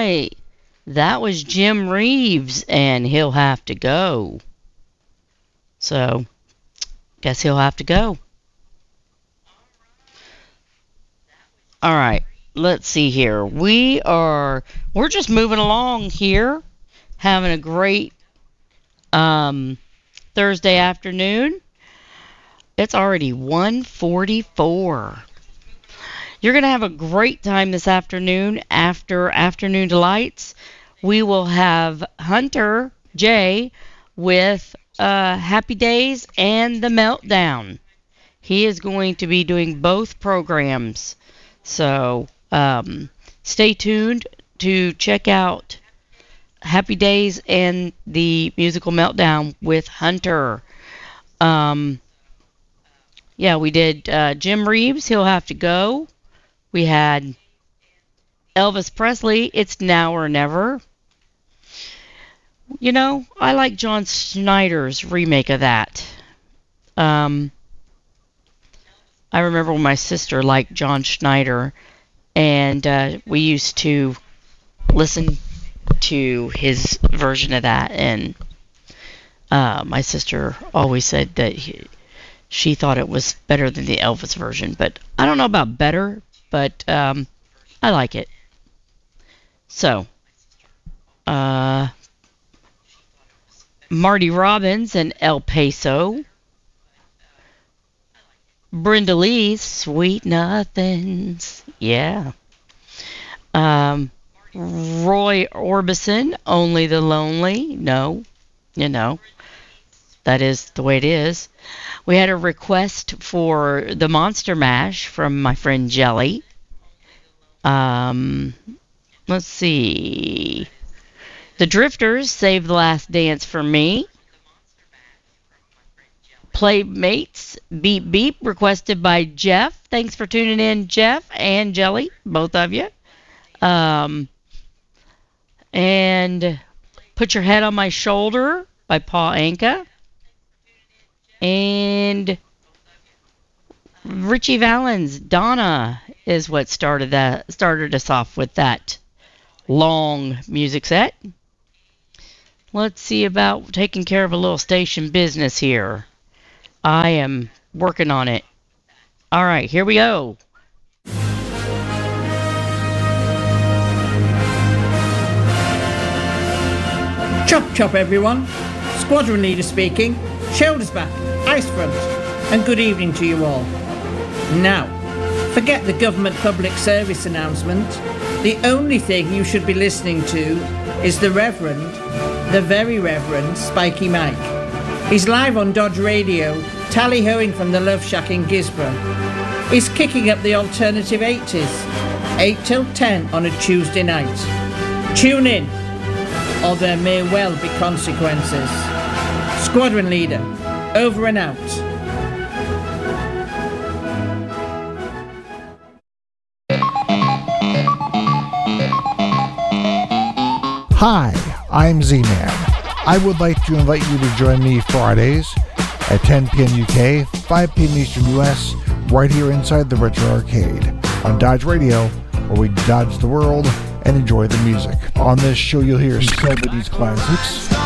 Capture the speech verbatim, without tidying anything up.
right. That was Jim Reeves, and he'll have to go. So, guess he'll have to go. All right. Let's see here. We are, we're just moving along here, having a great um, Thursday afternoon. It's already one forty-four. You're going to have a great time this afternoon after Afternoon Delights. We will have Hunter J with uh, Happy Days and The Meltdown. He is going to be doing both programs. So um, stay tuned to check out Happy Days and the Musical Meltdown with Hunter. Um, yeah, we did uh, Jim Reeves, He'll Have to Go. We had Elvis Presley, It's Now or Never. You know, I like John Schneider's remake of that. Um, I remember when my sister liked John Schneider, and uh, we used to listen to his version of that, and uh, my sister always said that he, she thought it was better than the Elvis version, but I don't know about better, but um, I like it. So, uh, Marty Robbins and El Paso. Brenda Lee, Sweet Nothings. Yeah. Um, Roy Orbison, Only the Lonely. No, you know, that is the way it is. We had a request for the Monster Mash from my friend Jelly. Um, let's see. The Drifters, Save the Last Dance for Me. Playmates, Beep Beep, requested by Jeff. Thanks for tuning in, Jeff and Jelly, both of you. Um, and Put Your Head on My Shoulder by Paul Anka. And Richie Valens, Donna is what started that started us off with that long music set. Let's see about taking care of a little station business here. I am working on it. All right, here we go. Chop chop everyone. Squadron leader speaking. Shoulders back, ice front, and good evening to you all. Now, forget the government public service announcement. The only thing you should be listening to is the Reverend, the very Reverend Spiky Mike. He's live on Dodge Radio, tally-hoing from the Love Shack in Gisborough. He's kicking up the alternative eighties, eight till ten on a Tuesday night. Tune in, or there may well be consequences. Squadron leader, over and out. Hi, I'm Z-Man. I would like to invite you to join me Fridays at ten p.m. U K, five p.m. Eastern U S, right here inside the Retro Arcade on Dodge Radio, where we dodge the world and enjoy the music. On this show, you'll hear seventies classics,